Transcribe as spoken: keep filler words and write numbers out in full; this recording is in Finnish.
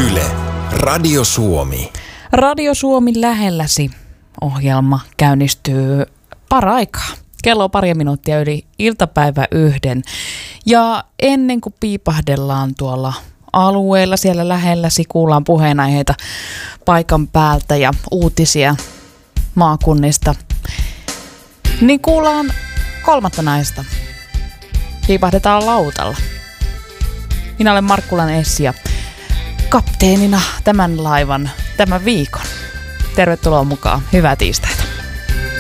Yle, Radio Suomi. Radio Suomi lähelläsi -ohjelma käynnistyy paraikaa. Kello on pari minuuttia yli iltapäivä yhden. Ja ennen kuin piipahdellaan tuolla alueella, siellä lähelläsi, kuullaan puheenaiheita paikan päältä ja uutisia maakunnista, niin kuullaan kolmatta naista. Piipahdetaan lautalla. Minä olen Markkulan Essi ja kapteenina tämän laivan tämän viikon. Tervetuloa mukaan. Hyvää tiistaita.